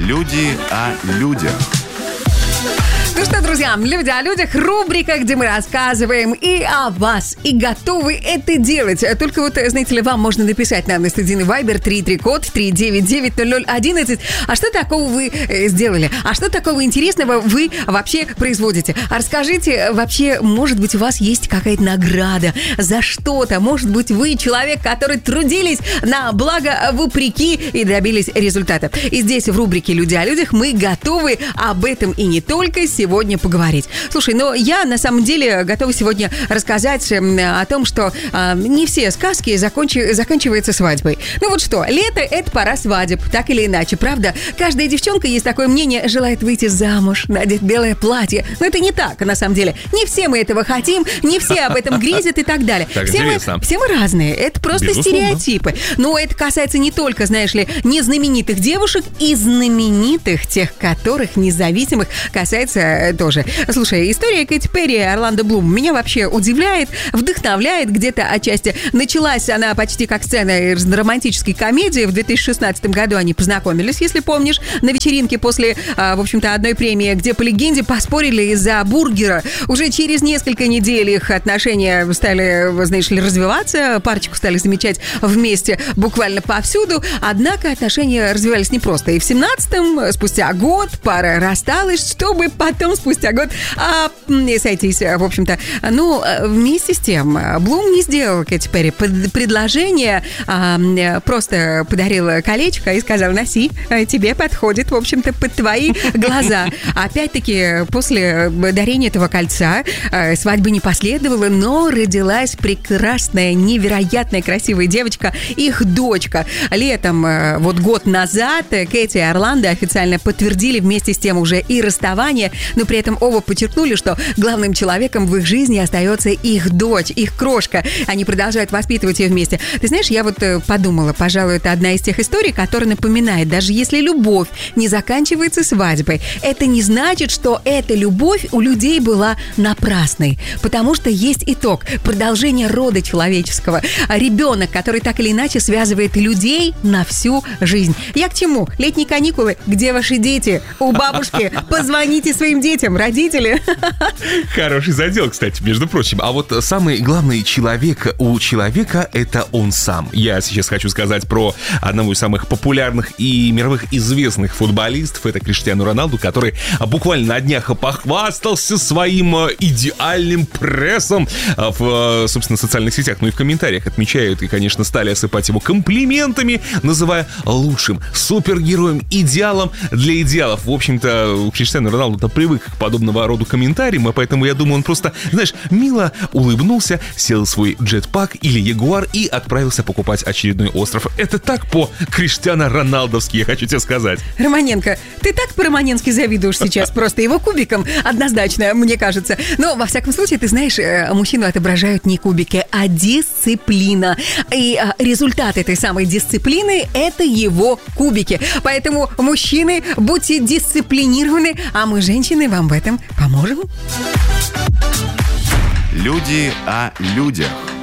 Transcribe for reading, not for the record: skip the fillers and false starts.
Люди о людях. Ну что, друзья, «Люди о людях» — рубрика, где мы рассказываем и о вас, и готовы это делать. Только вот, знаете ли, вам можно написать нам на студийный Viber 33-код 399-0011. А что такого вы сделали? А что такого интересного вы вообще производите? А расскажите, вообще, может быть, у вас есть какая-то награда за что-то? Может быть, вы человек, который трудились на благо вопреки и добились результата. И здесь в рубрике «Люди о людях» мы готовы об этом и не только сегодня поговорить. Слушай, но я на самом деле готова сегодня рассказать о том, что не все сказки заканчиваются свадьбой. Ну вот что, лето — это пора свадеб, так или иначе, правда? Каждая девчонка, есть такое мнение, желает выйти замуж, надеть белое платье. Но это не так, на самом деле. Не все мы этого хотим, не все об этом грезят и так далее. Все мы разные, это просто стереотипы. Но это касается не только, знаешь ли, незнаменитых девушек и знаменитых, тех, которых независимых касается тоже. Слушай, история Кэти Перри и Орландо Блум меня вообще удивляет, вдохновляет где-то отчасти. Началась она почти как сцена из романтической комедии. В 2016 году они познакомились, если помнишь, на вечеринке после, в общем-то, одной премии, где по легенде поспорили из-за бургера. Уже через несколько недель их отношения стали, знаешь ли, развиваться, парочку стали замечать вместе буквально повсюду. Однако отношения развивались непросто. И в 17-м, спустя год, пара рассталась, чтобы потом спустя год сойтись, в общем-то. Ну, вместе с тем, Блум не сделал Кэти Перри предложение, просто подарил колечко и сказал: носи, тебе подходит, в общем-то, под твои глаза. Опять-таки, после дарения этого кольца свадьбы не последовало, но родилась прекрасная, невероятная, красивая девочка, их дочка. Летом, вот год назад, Кэти и Орландо официально подтвердили вместе с тем уже и расставание, но при этом оба подчеркнули, что главным человеком в их жизни остается их дочь, их крошка. Они продолжают воспитывать ее вместе. Ты знаешь, я вот подумала, пожалуй, это одна из тех историй, которая напоминает, даже если любовь не заканчивается свадьбой, это не значит, что эта любовь у людей была напрасной. Потому что есть итог, продолжение рода человеческого. Ребенок, который так или иначе связывает людей на всю жизнь. Я к чему? Летние каникулы. Где ваши дети? У бабушки. Позвоните своим детям, родители. Хороший задел, кстати, между прочим. А вот самый главный человек у человека — это он сам. Я сейчас хочу сказать про одного из самых популярных и мировых известных футболистов. Это Криштиану Роналду, который буквально на днях похвастался своим идеальным прессом в, собственно, социальных сетях. Ну и в комментариях отмечают и, конечно, стали осыпать его комплиментами, называя лучшим супергероем, идеалом для идеалов. В общем-то, Криштиану Роналду привык к подобного рода комментариям, и поэтому, я думаю, он просто, знаешь, мило улыбнулся, сел в свой джетпак или ягуар и отправился покупать очередной остров. Это так по-Криштиану Роналдовски, я хочу тебе сказать. Романенко, ты так по-романенски завидуешь сейчас просто его кубиком, однозначно, мне кажется. Но, во всяком случае, ты знаешь, мужчину отображают не кубики, а дисциплина. И результат этой самой дисциплины – это его кубики. Поэтому, мужчины, будьте дисциплинированы, а мы, женщины, вам в этом поможем. Люди о людях.